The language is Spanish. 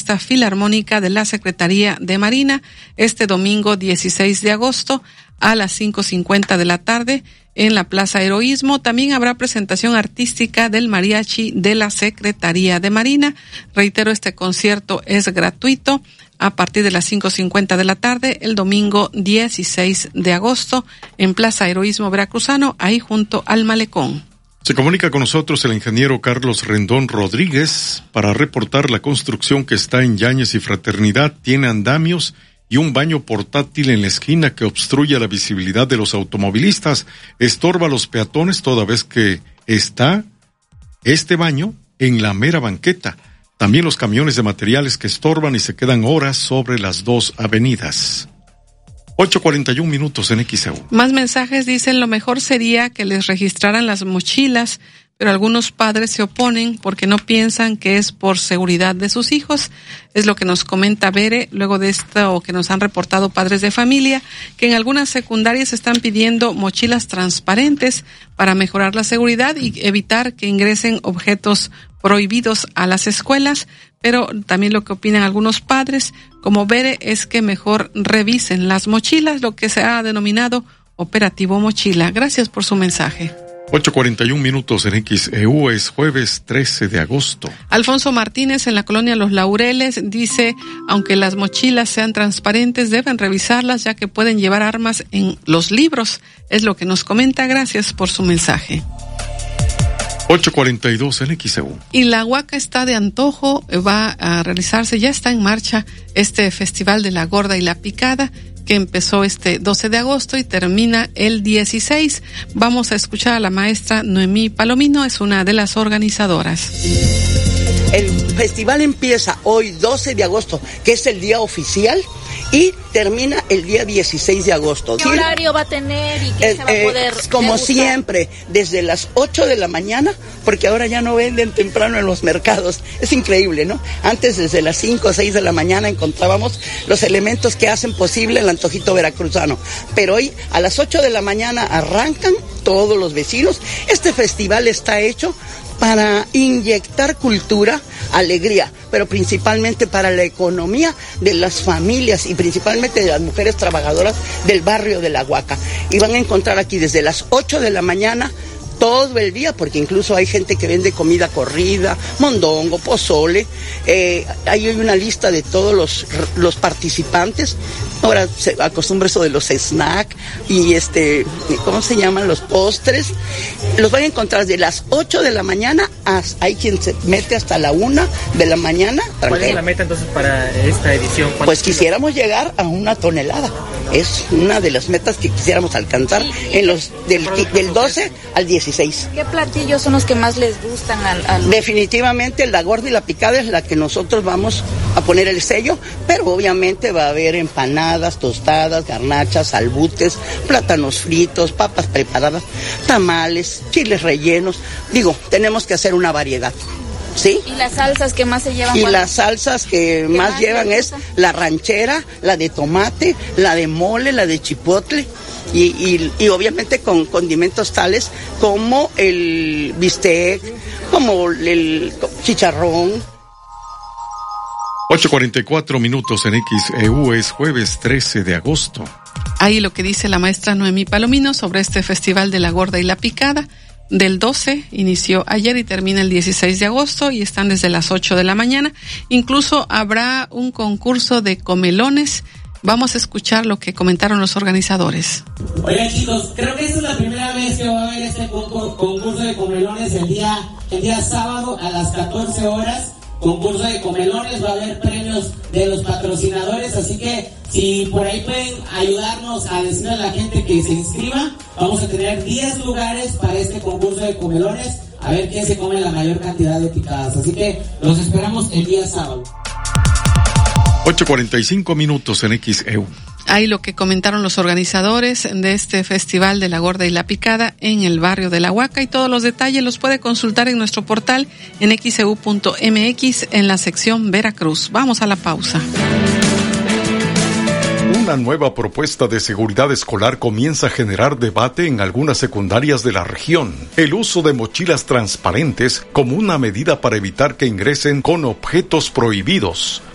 Orquesta Filarmónica de la Secretaría de Marina este domingo 16 de agosto a las 5:50 de la tarde en la Plaza Heroísmo. También habrá presentación artística del mariachi de la Secretaría de Marina. Reitero, este concierto es gratuito a partir de las 5:50 de la tarde el domingo 16 de agosto en Plaza Heroísmo Veracruzano, ahí junto al Malecón. Se comunica con nosotros el ingeniero Carlos Rendón Rodríguez para reportar la construcción que está en Yáñez y Fraternidad. Tiene andamios y un baño portátil en la esquina que obstruye la visibilidad de los automovilistas. Estorba a los peatones toda vez que está este baño en la mera banqueta. También los camiones de materiales que estorban y se quedan horas sobre las dos avenidas. 8:41 minutos en XEU. Más mensajes dicen: lo mejor sería que les registraran las mochilas, pero algunos padres se oponen porque no piensan que es por seguridad de sus hijos. Es lo que nos comenta Bere, luego de esto que nos han reportado padres de familia, que en algunas secundarias están pidiendo mochilas transparentes para mejorar la seguridad y evitar que ingresen objetos prohibidos a las escuelas. Pero también lo que opinan algunos padres, como Bere, es que mejor revisen las mochilas, lo que se ha denominado operativo mochila. Gracias por su mensaje. 8:41 minutos en XEU, es jueves 13 de agosto. Alfonso Martínez, en la colonia Los Laureles, dice: aunque las mochilas sean transparentes, deben revisarlas ya que pueden llevar armas en los libros. Es lo que nos comenta. Gracias por su mensaje. 8:42 en XEU. Y la Huaca está de antojo, va a realizarse, ya está en marcha este Festival de la Gorda y la Picada, que empezó este 12 de agosto y termina el 16. Vamos a escuchar a la maestra Noemí Palomino, es una de las organizadoras. El festival empieza hoy 12 de agosto, que es el día oficial, y termina el día 16 de agosto. ¿Qué horario va a tener y qué se va a poder como degustar? Siempre, desde las 8 de la mañana, porque ahora ya no venden temprano en los mercados. Es increíble, ¿no? Antes, desde las 5 o 6 de la mañana, encontrábamos los elementos que hacen posible el antojito veracruzano. Pero hoy, a las 8 de la mañana, arrancan todos los vecinos. Este festival está hecho para inyectar cultura, alegría, pero principalmente para la economía de las familias y principalmente de las mujeres trabajadoras del barrio de La Huaca. Y van a encontrar aquí desde las 8 de la mañana todo el día, porque incluso hay gente que vende comida corrida, mondongo, pozole. Hay una lista de todos los participantes. Ahora se acostumbra eso de los snacks y ¿cómo se llaman? Los postres. Los van a encontrar de las 8 de la mañana, hay quien se mete hasta la 1 de la mañana. ¿Cuál es la meta entonces para esta edición? Pues quisiéramos llegar a 1 tonelada. Es una de las metas que quisiéramos alcanzar en los del 12 al 16. ¿Qué platillos son los que más les gustan al... Definitivamente la gorda y la picada es la que nosotros vamos a poner el sello, pero obviamente va a haber empanadas, tostadas, garnachas, albutes, plátanos fritos, papas preparadas, tamales, chiles rellenos. Digo, tenemos que hacer una variedad. ¿Sí? ¿Y las salsas que más se llevan? Y las salsas que más llevan es la ranchera, la de tomate, la de mole, la de chipotle y obviamente con condimentos tales como el bistec, como el chicharrón. 8:44 minutos en XEU, es jueves 13 de agosto. Ahí lo que dice la maestra Noemí Palomino sobre este Festival de la Gorda y la Picada. Del 12 inició ayer y termina el 16 de agosto y están desde las 8 de la mañana. Incluso habrá un concurso de comelones. Vamos a escuchar lo que comentaron los organizadores. Oigan, chicos, creo que esta es la primera vez que va a haber este concurso de comelones el día sábado a las 14 horas. Concurso de comelones, va a haber premios de los patrocinadores, así que si por ahí pueden ayudarnos a decirle a la gente que se inscriba, vamos a tener 10 lugares para este concurso de comelones, a ver quién se come la mayor cantidad de picadas, así que los esperamos el día sábado. 8:45 minutos en XEU. Ahí lo que comentaron los organizadores de este Festival de la Gorda y la Picada en el barrio de La Huaca, y todos los detalles los puede consultar en nuestro portal en xeu.mx en la sección Veracruz. Vamos a la pausa. Una nueva propuesta de seguridad escolar comienza a generar debate en algunas secundarias de la región. El uso de mochilas transparentes como una medida para evitar que ingresen con objetos prohibidos.